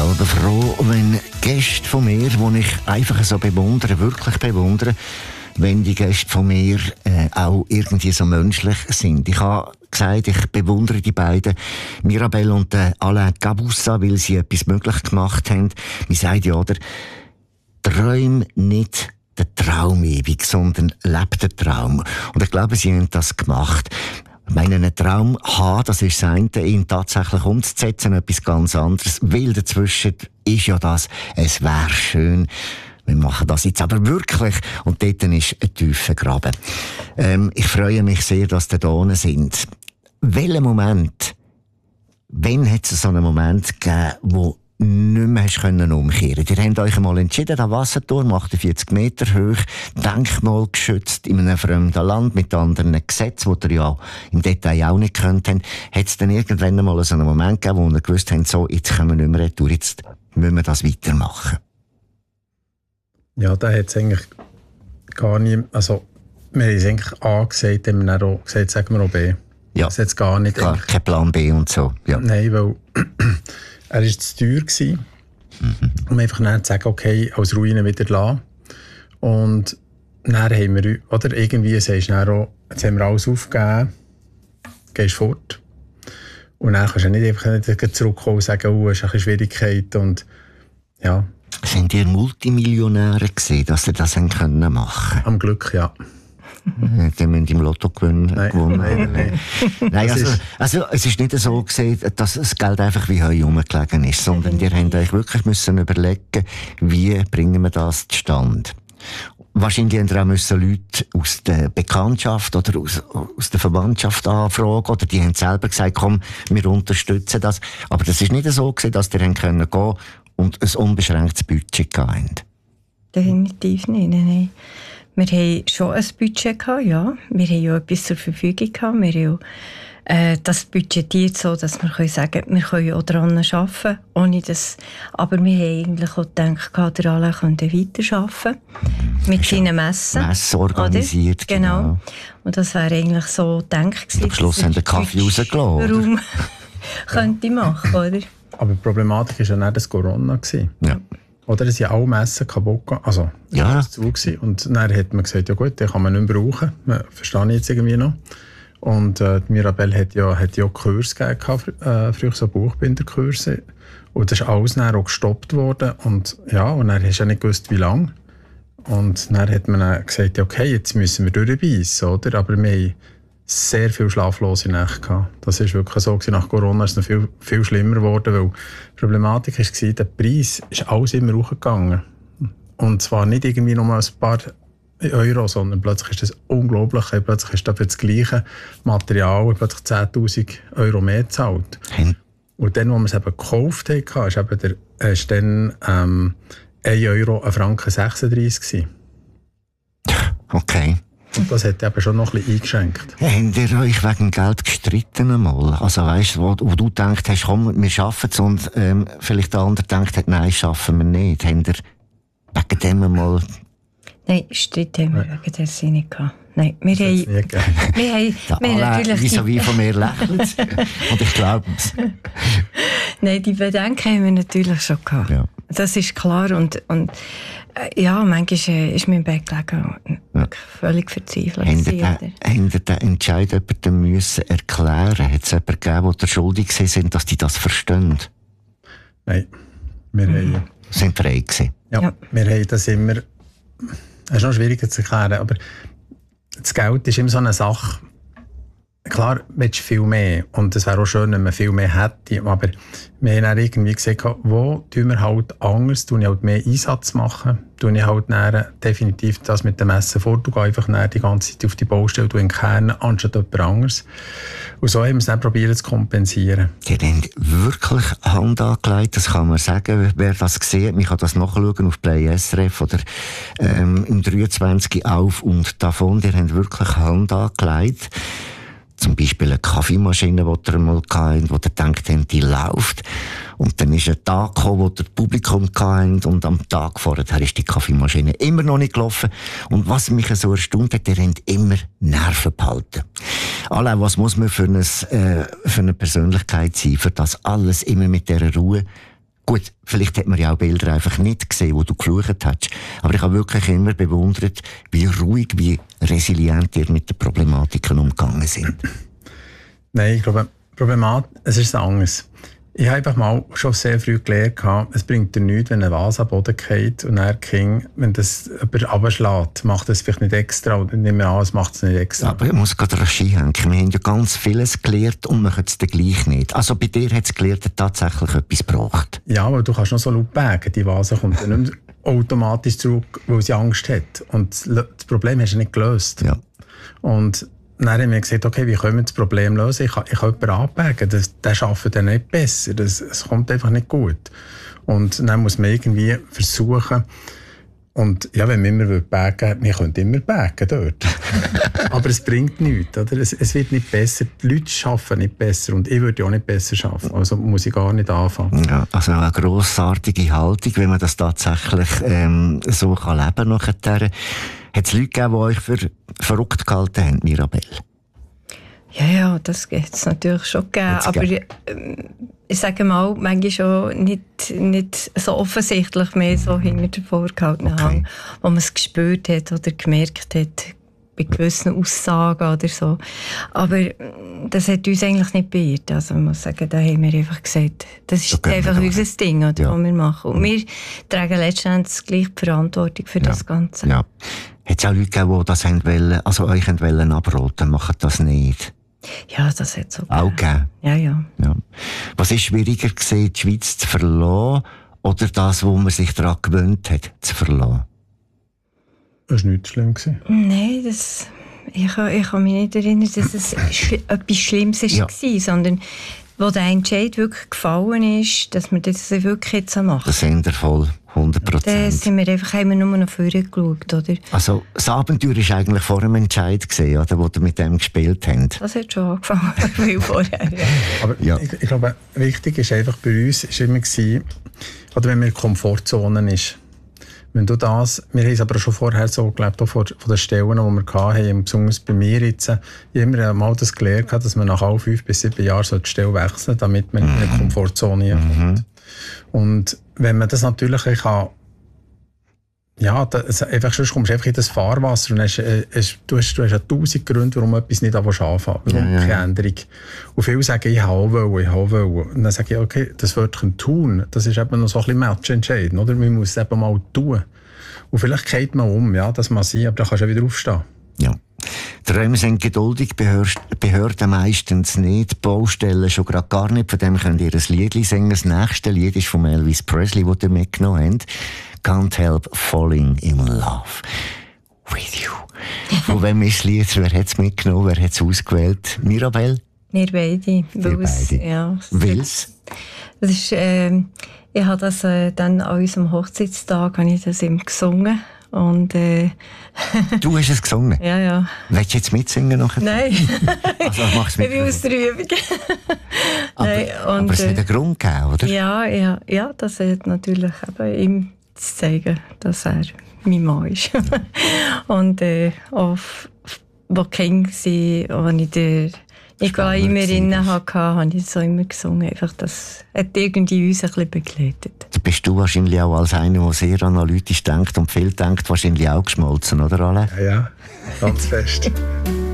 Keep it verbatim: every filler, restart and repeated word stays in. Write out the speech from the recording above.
selber froh, wenn Gäste von mir, die ich einfach so bewundere, wirklich bewundere, wenn die Gäste von mir äh, auch irgendwie so menschlich sind. Ich habe gesagt, ich bewundere die beiden, Mirabelle und äh, Alain Gabussa, weil sie etwas möglich gemacht haben. Man sagt ja, oder, träum nicht den Traum ewig, sondern lebt den Traum. Und ich glaube, sie haben das gemacht. Ich meine, einen Traum haben, das ist das eine, ihn tatsächlich umzusetzen, etwas ganz anderes. Weil dazwischen ist ja das, es wäre schön. Wir machen das jetzt aber wirklich. Und dort ist ein tiefer Graben. Ähm, ich freue mich sehr, dass ihr da sind. Welchen Moment, wann hat es so einen Moment gegeben, wo nicht mehr hast können umkehren. Ihr habt euch einmal entschieden, der Wasserturm, achtundvierzig Meter hoch, denkmalgeschützt in einem fremden Land mit anderen Gesetzen, die ihr ja im Detail auch nicht könnt haben. Hat es dann irgendwann einmal so einen Moment gegeben, wo ihr gewusst habt, so, jetzt können wir nicht mehr retour, jetzt müssen wir das weitermachen? Ja, da hat es eigentlich gar nicht, also wir haben es eigentlich A gesagt, haben wir dann auch gesagt, sagen wir auch B. Ja. Das hat es gar nicht. Klar, kein Plan B und so. Ja. Nein, weil er war zu teuer gewesen, mhm. um einfach dann zu sagen, okay, als Ruine wieder lassen. Und dann haben wir, oder irgendwie sagst du dann auch, jetzt haben wir alles aufgegeben, gehst fort. Und dann kannst du nicht einfach nicht zurückkommen und sagen, oh, es ist eine Schwierigkeit. Und, ja. Sind ihr Multimillionäre gewesen, dass ihr das machen können? Am Glück, ja. Die müssen im Lotto gewinnen. Nein, gewonnen. nein, nein. Nein, also, also, es ist nicht so gewesen, dass das Geld einfach wie Heu rumgelegen ist, sondern ihr habt euch wirklich müssen überlegen, wie bringen wir das zustande. Wahrscheinlich haben ihr auch müssen Leute aus der Bekanntschaft oder aus, aus der Verwandtschaft anfragen, oder die haben selber gesagt, komm, wir unterstützen das. Aber das ist nicht so gewesen, dass ihr gehen können und ein unbeschränktes Budget hatten. Definitiv nicht, nein. Wir hatten schon ein Budget gehabt, ja. Wir haben ja etwas zur Verfügung gehabt. Wir haben ja, äh, das budgetiert so, dass wir können sagen können, wir können auch daran arbeiten, ohne das. Aber wir haben eigentlich auch gedacht, der Alain könnte weiterarbeiten. Mit ist seinen Messen. Messen organisiert, genau. genau. Und das wäre eigentlich so gedacht gewesen. Am Schluss haben wir den Kaffee rausgelassen. Warum könnte ich machen, oder? Aber die Problematik war ja nicht das Corona. Ja. Oder es sind alle Messen kaputt gegangen. Also, es ja. war zu gewesen. Und dann hat man gesagt, ja gut, den kann man nicht mehr brauchen. Das verstehe ich jetzt irgendwie noch. Und äh, Mirabelle hat ja, hat ja Kurse gegeben, äh, früher so Buchbinderkurse. Und das ist alles dann auch gestoppt worden. Und ja, und dann hast du ja nicht gewusst, wie lange. Und dann hat man dann gesagt, ja, okay, jetzt müssen wir durchbeissen, oder? Aber wir haben sehr viele schlaflose Nächte gehabt. Das war wirklich so. Nach Corona ist es noch viel, viel schlimmer geworden, weil die Problematik war, der Preis ist alles immer hochgegangen. Und zwar nicht irgendwie nur ein paar Euro, sondern plötzlich ist das unglaublich. Plötzlich hast du für das gleiche Material plötzlich zehntausend Euro mehr gezahlt. Hm. Und dann, als wir es eben gekauft haben, ist eben der, ist dann ähm, ein Euro, ein Franken sechsunddreissig gewesen. Okay. Und das hat eben schon noch ein bisschen eingeschränkt. Habt ihr euch wegen Geld gestritten einmal? Also weißt, wo, wo du gedacht hast, komm, wir schaffen es, und ähm, vielleicht der andere gedacht hat, nein, schaffen wir nicht. Habt ihr wegen dem einmal... Nein, Streit haben wir ja. wegen der Sinne nicht gehabt. Nein, wir das haben... Wir haben, wir haben natürlich... Wie so wie von mir lächelt. Und ich glaube es. Nein, die Bedenken haben wir natürlich schon gehabt. Ja. Das ist klar. Und, und äh, ja, manchmal äh, ist mir im Bett gelegen und ja. völlig verzweifelt. Haben Sie den Entscheid jemandem müssen erklären? Hat es jemanden gegeben, der schuldig sind, dass die das verstehen? Nein. Wir mhm. haben, sind frei gewesen. Ja, ja, wir haben das immer... Das ist noch schwieriger zu erklären, aber das Geld ist immer so eine Sache. Klar, willst du viel mehr. Und es wäre auch schön, wenn man viel mehr hätte. Aber wir haben dann irgendwie gesagt, wo tun wir halt anders, tun ich halt mehr Einsatz machen, tun ich halt dann definitiv das mit dem Messen vor, du gehst einfach dann die ganze Zeit auf die Baustelle, du in Kern, anstatt jemand anderes. Und so haben wir es dann probiert zu kompensieren. Die haben wirklich Hand angelegt, das kann man sagen, wer das sieht, man kann das nachschauen auf Play S R F oder ähm, im dreiundzwanzig auf und davon, die haben wirklich Hand angelegt. Zum Beispiel eine Kaffeemaschine, die ihr mal hatten, wo ihr denkt habt, die läuft. Und dann ist ein Tag gekommen, wo ihr das Publikum hattet, und am Tag vorher ist die Kaffeemaschine immer noch nicht gelaufen. Und was mich so erstaunt hat, ihr habt immer Nerven behalten. Allein, was muss man für, ein, äh, für eine Persönlichkeit sein, für das alles immer mit dieser Ruhe Gut, vielleicht hat man ja auch Bilder einfach nicht gesehen, wo du geflucht hast. Aber ich habe wirklich immer bewundert, wie ruhig, wie resilient ihr mit den Problematiken umgegangen sind. Nein, ich glaube, Problemat, es ist anders. Ich habe einfach mal schon sehr früh gelernt, es bringt dir nichts, wenn ein Vase am Boden fällt und dann King, wenn das jemand runterschlägt, macht das vielleicht nicht extra oder nicht mehr an, es macht es nicht extra. Aber ich muss gerade rasch einhängen. Wir haben ja ganz vieles gelernt und machen es dann gleich nicht. Also bei dir hat es gelernt tatsächlich etwas gebracht. Ja, aber du kannst noch so laut bägen. Die Vase kommt dann nicht automatisch zurück, weil sie Angst hat. Und das Problem hast du nicht gelöst. Ja. Und dann haben wir gesagt, okay, wie können wir das Problem lösen? Ich kann, ich kann jemanden anpacken, das, der arbeitet dann nicht besser, das, das kommt einfach nicht gut. Und dann muss man irgendwie versuchen, und ja, wenn man immer backen will, wir können immer backen dort. Aber es bringt nichts, oder? Es, es wird nicht besser, die Leute arbeiten nicht besser und ich würde auch nicht besser arbeiten, also muss ich gar nicht anfangen. Ja, also eine grossartige Haltung, wenn man das tatsächlich ähm, so kann leben nachher. Hat es Leute gegeben, die euch für verrückt gehalten haben, Mirabel? Ja, ja, das gibt es natürlich schon gegeben. Aber ähm, ich sage mal, manchmal schon nicht, nicht so offensichtlich mehr so hinter der vorgehaltenen Okay. Hang, wo man es gespürt hat oder gemerkt hat, bei gewissen Aussagen oder so. Aber ähm, das hat uns eigentlich nicht beirrt. Also ich muss sagen, da haben wir einfach gesagt, das ist Da einfach unser Ding, oder, Ja. was wir machen. Und wir tragen letztendlich gleich die Verantwortung für Ja. das Ganze. Ja. Hat es auch Leute gegeben, die das haben wollen, also euch haben wollen abraten, macht das nicht? Ja, das hat so Auch gegeben? Ja, ja. Ja. Was ist schwieriger gewesen, die Schweiz zu verlassen oder das, wo man sich daran gewöhnt hat, zu verlassen? Das war nicht schlimm. Nein, das, ich, kann- ich kann mich nicht erinnern, dass es sch- etwas Schlimmes war, Ja. sondern wo der Entscheid wirklich gefallen ist, dass wir das wirklich jetzt machen. Das sind wir voll, hundert Dann Prozent. sind wir einfach, haben wir nur noch vorher geschaut, oder? Also, das Abenteuer war eigentlich vor dem Entscheid, gewesen, oder, wo ihr mit dem gespielt habt. Das hat schon angefangen, viel vorher. Ja. Aber Ja. ich, ich glaube, wichtig ist einfach bei uns, ist immer gewesen, oder wenn man in der Komfortzone ist. Wenn du das, wir haben es aber schon vorher so gelebt, auch von, von den Stellen, die wir hatten, besonders bei mir jetzt, ich habe immer mal das gelernt, dass man nach alle fünf bis sieben Jahren so die Stelle wechseln, damit man in eine Komfortzone kommt. Und wenn man das natürlich kann, ja, das, einfach, sonst kommst du einfach in das Fahrwasser und hast, äh, hast, du hast, du hast ja tausend Gründe, warum etwas nicht anfangen warum Ja, ja. keine Änderung. Und viele sagen, ich habe auch wollen, ich habe auch wollen. Und dann sage ich, okay, das Wörtchen tun, das ist eben noch so ein bisschen matchentscheidend, oder? Man muss es eben mal tun. Und vielleicht geht man um, ja, das mag sein, aber dann kannst du ja wieder aufstehen. Ja. Träume sind geduldig, Behörden, Behörden meistens nicht, Baustellen schon gerade gar nicht. Von dem könnt ihr ein Lied singen. Das nächste Lied ist von Elvis Presley, das ihr mitgenommen habt. Can't Help Falling in Love with You. Von wem ist das Lied? Wer hat es mitgenommen? Wer hat es ausgewählt? Mirabel? Wir beide. Wir es- beide. Ja, Wills? das ist, äh, ich habe das äh, dann an unserem Hochzeitstag habe ich das ihm gesungen. Und, äh, Du hast es gesungen. ja, ja. Willst du jetzt mitsingen nachher? Nein. Also mach's Ich mit. bin aus der Übung. Aber, Nein, und, aber es hat äh, einen Grund gegeben, oder? Ja, ja, ja, das hat natürlich eben ihm zu zeigen, dass er mein Mann ist. Und äh, auch, wo die Kinder waren, als ich den Nikolai immer innen hatte, habe ich so immer gesungen. Einfach, das hat irgendwie uns ein bisschen begleitet. Da bist du wahrscheinlich auch als einer, der sehr analytisch denkt und viel denkt, wahrscheinlich auch geschmolzen, oder, Alain? Ja, ja, ganz fest.